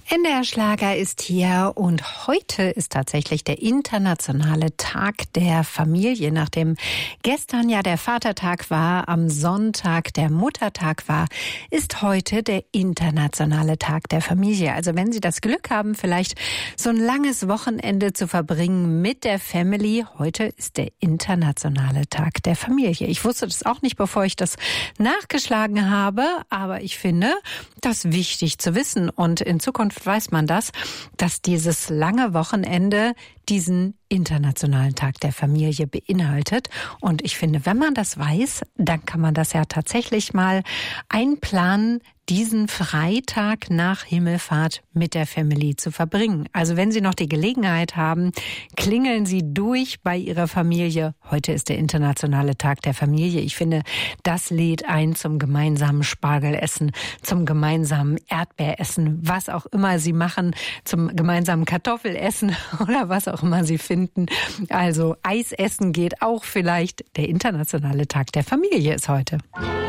NDR Schlager ist hier und heute ist tatsächlich der internationale Tag der Familie. Nachdem gestern ja der Vatertag war, am Sonntag der Muttertag war, ist heute der internationale Tag der Familie. Also wenn Sie das Glück haben, vielleicht so ein langes Wochenende zu verbringen mit der Family, heute ist der internationale Tag der Familie. Ich wusste das auch nicht, bevor ich das nachgeschlagen habe, aber ich finde das wichtig zu wissen und in Zukunft weiß man das, dass dieses lange Wochenende diesen internationalen Tag der Familie beinhaltet. Und ich finde, wenn man das weiß, dann kann man das ja tatsächlich mal einplanen, diesen Freitag nach Himmelfahrt mit der Family zu verbringen. Also wenn Sie noch die Gelegenheit haben, klingeln Sie durch bei Ihrer Familie. Heute ist der internationale Tag der Familie. Ich finde, das lädt ein zum gemeinsamen Spargelessen, zum gemeinsamen Erdbeeressen, was auch immer Sie machen, zum gemeinsamen Kartoffelessen oder was auch immer Sie finden. Also Eis essen geht auch vielleicht. Der internationale Tag der Familie ist heute.